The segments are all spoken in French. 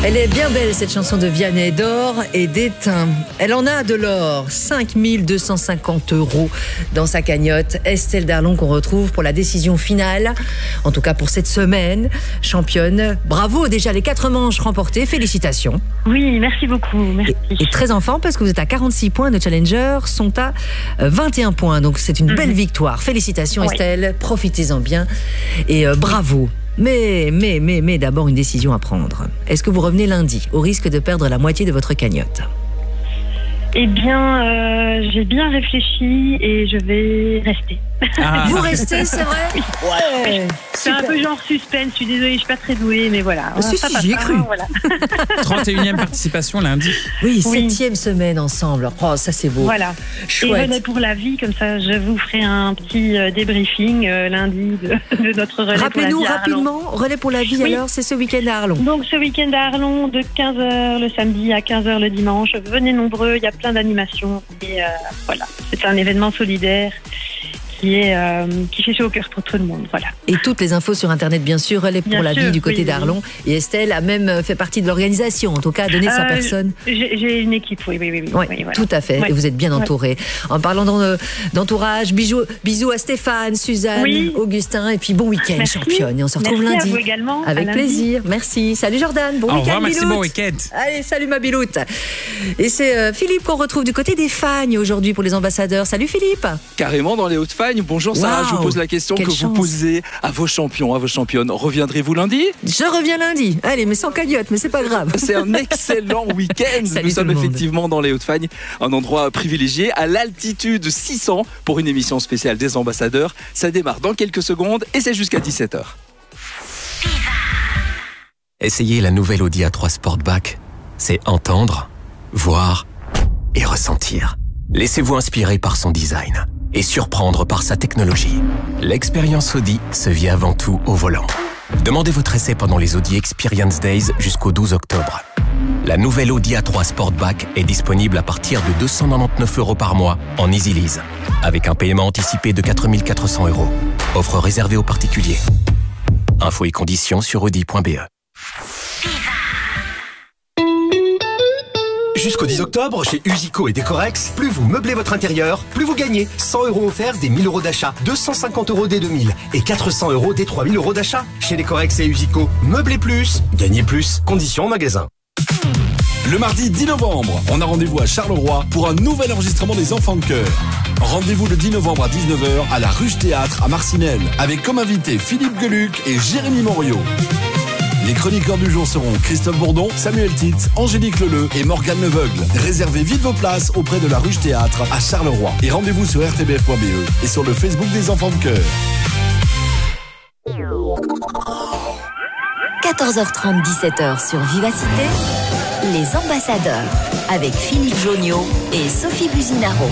Elle est bien belle cette chanson de Vianney, d'or et d'étain. Elle en a de l'or, 5 250 € dans sa cagnotte. Estelle Darlon qu'on retrouve pour la décision finale, en tout cas pour cette semaine. Championne, bravo, déjà les 4 manches remportées, félicitations. Oui, merci beaucoup, merci. Et très en forme parce que vous êtes à 46 points, nos challengers sont à 21 points, donc c'est une belle victoire. Félicitations Estelle, profitez-en bien et bravo. Mais d'abord une décision à prendre. Est-ce que vous revenez lundi, au risque de perdre la moitié de votre cagnotte ? Eh bien, j'ai bien réfléchi et je vais rester. Vous restez, c'est vrai ? Ouais. C'est un peu genre suspense, je suis désolée, je suis pas très douée, mais voilà. Si, j'y ai cru. Voilà. 31e participation lundi. Oui, 7e semaine ensemble. Oh, ça c'est beau. Voilà. Chouette. Et relais pour la vie, comme ça je vous ferai un petit débriefing lundi de notre relais Rappelez-nous pour la vie rapidement, relais pour la vie alors, c'est ce week-end à Arlon. Donc ce week-end à Arlon, de 15h le samedi à 15h le dimanche. Venez nombreux, il y a plein d'animations. Et voilà, c'est un événement solidaire qui fait chaud au cœur pour tout le monde, voilà. Et toutes les infos sur internet bien sûr, relais pour la vie du côté d'Arlon. Et Estelle a même fait partie de l'organisation, en tout cas a donné sa personne. J'ai une équipe, oui, voilà. Tout à fait, et vous êtes bien entouré. En parlant d'entourage, bisous à Stéphane, Suzanne, Augustin, et puis bon week-end championne. Et on se retrouve lundi. À vous également. Avec plaisir, merci. Salut Jordan, bon week-end. Au revoir, merci, Biloute. bon week-end. Allez, salut ma Biloute. Et c'est Philippe qu'on retrouve du côté des Fagnes aujourd'hui pour les ambassadeurs. Salut Philippe. Carrément dans les Hauts-de-Fagnes. Bonjour Sarah, je vous pose la question que chance. vous posez à vos champions, à vos championnes. Reviendrez-vous lundi ? Je reviens lundi. Allez, mais sans cagnotte, mais c'est pas grave. C'est un excellent week-end. Salut Nous sommes tout le monde. effectivement dans les Hauts-de-Fagnes, un endroit privilégié à l'altitude 600 pour une émission spéciale des ambassadeurs. Ça démarre dans quelques secondes et c'est jusqu'à 17h. Essayez la nouvelle Audi A3 Sportback. C'est entendre, voir et ressentir. Laissez-vous inspirer par son design et surprendre par sa technologie. L'expérience Audi se vit avant tout au volant. Demandez votre essai pendant les Audi Experience Days jusqu'au 12 octobre. La nouvelle Audi A3 Sportback est disponible à partir de 299 € par mois en Easy Lease, avec un paiement anticipé de 4 400 €. Offre réservée aux particuliers. Infos et conditions sur audi.be. Jusqu'au 10 octobre, chez Usico et Décorex, plus vous meublez votre intérieur, plus vous gagnez. 100 € offerts des 1000 € d'achat, 250 € des 2000 et 400 € des 3000 € d'achat. Chez Décorex et Usico, meublez plus, gagnez plus. Conditions en magasin. Le mardi 10 novembre, on a rendez-vous à Charleroi pour un nouvel enregistrement des Enfants de Chœur. Rendez-vous le 10 novembre à 19h à la Ruche Théâtre à Marcinelle, avec comme invité Philippe Geluc et Jérémy Morio. Les chroniqueurs du jour seront Christophe Bourdon, Samuel Titz, Angélique Leleu et Morgane Leveugle. Réservez vite vos places auprès de la Ruche Théâtre à Charleroi. Et rendez-vous sur rtbf.be et sur le Facebook des Enfants de Chœur. 14h30, 17h sur Vivacité, les ambassadeurs avec Philippe Joniot et Sophie Buzinaro.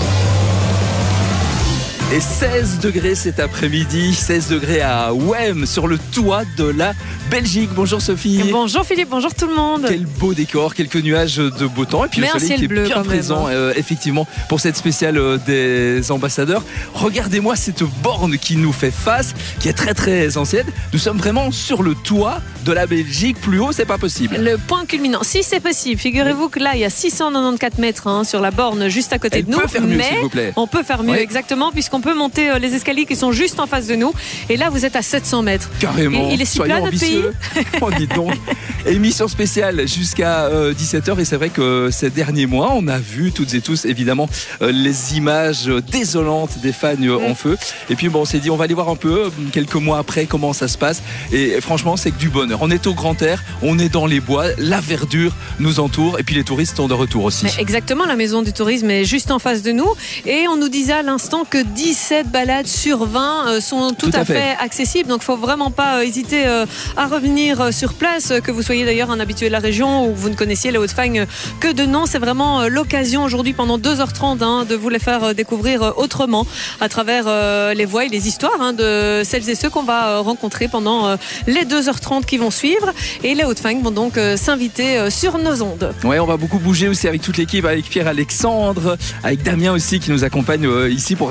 Et 16 degrés cet après-midi, 16 degrés à Ouem, sur le toit de la Belgique. Bonjour Sophie. Bonjour Philippe, bonjour tout le monde. Quel beau décor, quelques nuages de beau temps et puis mais le soleil qui est bien présent effectivement pour cette spéciale des ambassadeurs. Regardez-moi cette borne qui nous fait face, qui est très très ancienne. Nous sommes vraiment sur le toit de la Belgique, plus haut c'est pas possible. Le point culminant, si c'est possible, figurez-vous que là il y a 694 mètres sur la borne juste à côté de nous. On peut faire mieux s'il vous plaît. On peut faire mieux exactement puisqu'on peut monter les escaliers qui sont juste en face de nous et là vous êtes à 700 mètres. Carrément. Il est si plat notre pays. Oh, dis donc. Émission spéciale jusqu'à 17h et c'est vrai que ces derniers mois on a vu toutes et tous évidemment les images désolantes des Fagnes en feu et puis bon on s'est dit on va aller voir un peu quelques mois après comment ça se passe et franchement c'est que du bonheur. On est au grand air, on est dans les bois, la verdure nous entoure et puis les touristes sont de retour aussi. Mais exactement, la maison du tourisme est juste en face de nous et on nous disait à l'instant que 17 balades sur 20 sont tout à fait accessibles, donc il ne faut vraiment pas hésiter à revenir sur place, que vous soyez d'ailleurs un habitué de la région ou vous ne connaissiez les Hauts-de-Fagnes que de nom. C'est vraiment l'occasion aujourd'hui pendant 2h30 de vous les faire découvrir autrement à travers les voix et les histoires de celles et ceux qu'on va rencontrer pendant les 2h30 qui vont suivre et les Hauts-de-Fagnes vont donc s'inviter sur nos ondes. Ouais, on va beaucoup bouger aussi avec toute l'équipe, avec Pierre-Alexandre, avec Damien aussi qui nous accompagne ici pour réaliser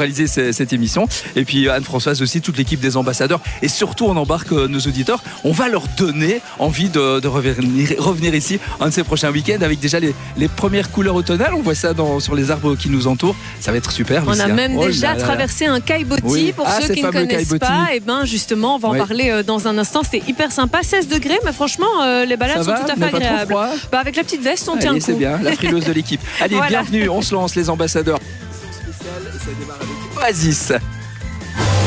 cette émission. Et puis Anne-Françoise aussi, toute l'équipe des ambassadeurs. Et surtout, on embarque nos auditeurs. On va leur donner envie de revenir ici un de ces prochains week-ends avec déjà les premières couleurs automnales. On voit ça sur les arbres qui nous entourent. Ça va être super. On a même déjà traversé un caillebotis pour ceux qui ne connaissent pas. Et ben justement, on va en parler dans un instant. C'était hyper sympa. 16 degrés, mais franchement, les balades sont tout à fait agréables. Avec la petite veste, on tient le coup. C'est bien, la frileuse de l'équipe. Allez, bienvenue, on se lance les ambassadeurs. Ça démarre avec Oasis.